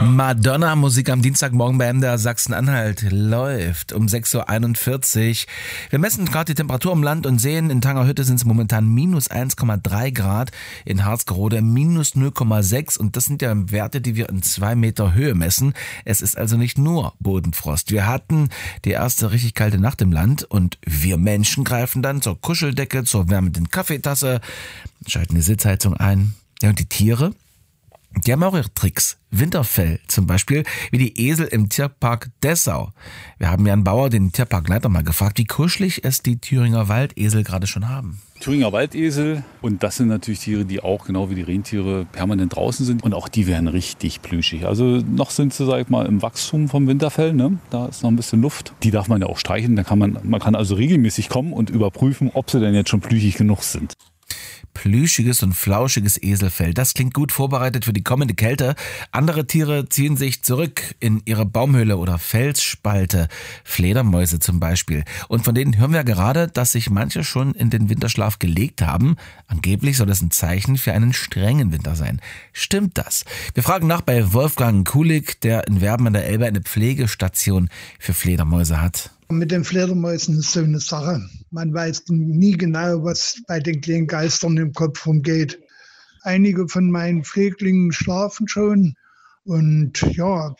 Madonna-Musik am Dienstagmorgen bei MDR Sachsen-Anhalt läuft um 6.41 Uhr. Wir messen gerade die Temperatur im Land und sehen, in Tangerhütte sind es momentan minus 1,3 Grad, in Harzgerode minus 0,6 und das sind ja Werte, die wir in 2 Meter Höhe messen. Es ist also nicht nur Bodenfrost. Wir hatten die erste richtig kalte Nacht im Land und wir Menschen greifen dann zur Kuscheldecke, zur wärmenden Kaffeetasse, schalten die Sitzheizung ein. Ja, und die Tiere? Die haben auch ihre Tricks. Winterfell zum Beispiel, wie die Esel im Tierpark Dessau. Wir haben Jan Bauer, den Tierparkleiter, mal gefragt, wie kuschelig es die Thüringer Waldesel gerade schon haben. Thüringer Waldesel, und das sind natürlich Tiere, die auch genau wie die Rentiere permanent draußen sind. Und auch die werden richtig plüschig. Also noch sind sie, sag ich mal, im Wachstum vom Winterfell. Ne? Da ist noch ein bisschen Luft. Die darf man ja auch streicheln. Man kann also regelmäßig kommen und überprüfen, ob sie denn jetzt schon plüschig genug sind. Plüschiges und flauschiges Eselfell. Das klingt gut vorbereitet für die kommende Kälte. Andere Tiere ziehen sich zurück in ihre Baumhöhle oder Felsspalte. Fledermäuse zum Beispiel. Und von denen hören wir gerade, dass sich manche schon in den Winterschlaf gelegt haben. Angeblich soll das ein Zeichen für einen strengen Winter sein. Stimmt das? Wir fragen nach bei Wolfgang Kulig, der in Werben an der Elbe eine Pflegestation für Fledermäuse hat. Mit den Fledermäusen ist so eine Sache. Man weiß nie genau, was bei den kleinen Geistern im Kopf rumgeht. Einige von meinen Pfleglingen schlafen schon. Und ja,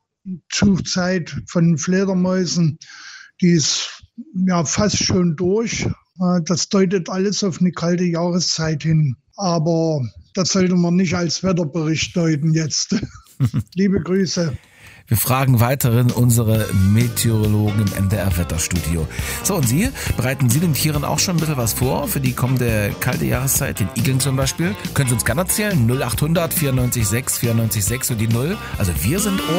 Zugzeit von Fledermäusen, die ist ja fast schon durch. Das deutet alles auf eine kalte Jahreszeit hin. Aber das sollte man nicht als Wetterbericht deuten jetzt. Liebe Grüße. Wir fragen weiterhin unsere Meteorologen im NDR-Wetterstudio. So, und Sie? Bereiten Sie den Tieren auch schon ein bisschen was vor für die kommende kalte Jahreszeit? Den Igeln zum Beispiel? Können Sie uns gerne erzählen? 0800 94 6 94 6 und die 0. Also wir sind